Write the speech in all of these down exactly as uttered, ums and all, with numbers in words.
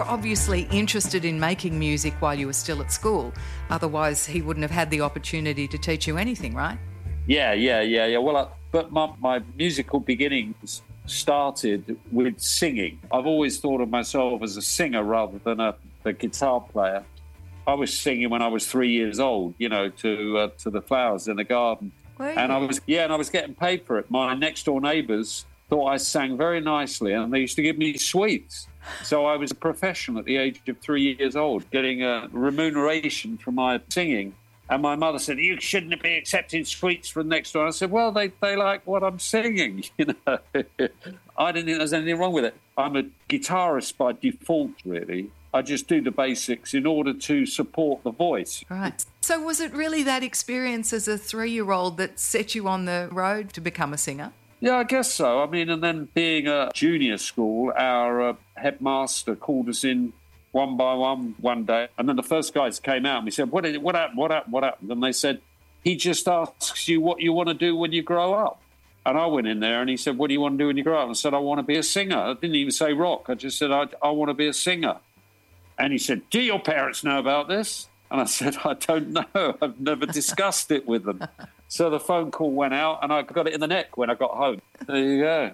obviously interested in making music while you were still at school. Otherwise, he wouldn't have had the opportunity to teach you anything, right? Yeah, yeah, yeah, yeah. Well, I, but my, my musical beginnings started with singing. I've always thought of myself as a singer rather than a, a guitar player. I was singing when I was three years old, you know, to uh, to the flowers in the garden. And I was, yeah, and I was getting paid for it. My next door neighbours thought I sang very nicely, and they used to give me sweets. So I was a professional at the age of three years old, getting a remuneration for my singing. And my mother said, "You shouldn't be accepting sweets from next door." I said, "Well, they, they like what I'm singing, you know." I didn't think there was anything wrong with it. I'm a guitarist by default, really. I just do the basics in order to support the voice. Right. So was it really that experience as a three-year-old that set you on the road to become a singer? Yeah, I guess so. I mean, and then being a junior school, our uh, headmaster called us in one by one one day. And then the first guys came out and we said, what, is, what happened, what happened, what happened? And they said, "He just asks you what you want to do when you grow up." And I went in there and he said, "What do you want to do when you grow up?" And I said, "I want to be a singer." I didn't even say rock. I just said, I, I want to be a singer. And he said, "Do your parents know about this?" And I said, "I don't know. I've never discussed it with them." So the phone call went out and I got it in the neck when I got home. There you go.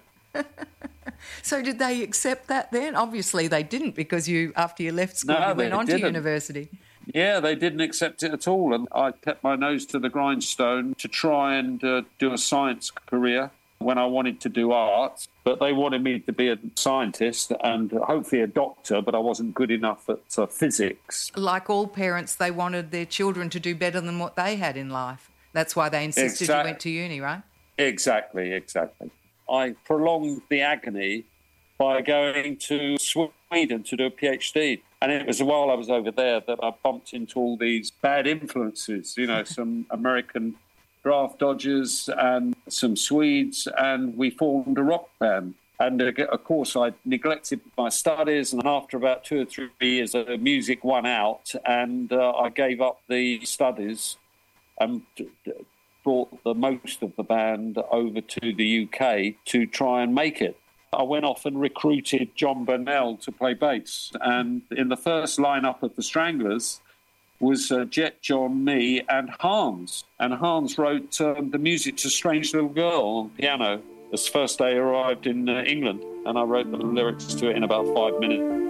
So did they accept that then? Obviously they didn't, because you, after you left school, no, you went on didn't. to university. Yeah, they didn't accept it at all. And I kept my nose to the grindstone to try and uh, do a science career when I wanted to do art. But they wanted me to be a scientist and hopefully a doctor, but I wasn't good enough at uh, physics. Like all parents, they wanted their children to do better than what they had in life. That's why they insisted Exact- you went to uni, right? Exactly, exactly. I prolonged the agony by going to Sweden to do a PhD. And it was while I was over there that I bumped into all these bad influences, you know, some American draft dodgers and some Swedes, and we formed a rock band. And uh, of course, I neglected my studies, and after about two or three years, the music won out, and uh, I gave up the studies and brought the most of the band over to the U K to try and make it. I went off and recruited John Burnell to play bass, and in the first lineup of the Stranglers was uh, Jet, John, me, and Hans. And Hans wrote um, the music to Strange Little Girl on piano. This first day I arrived in uh, England, and I wrote the lyrics to it in about five minutes.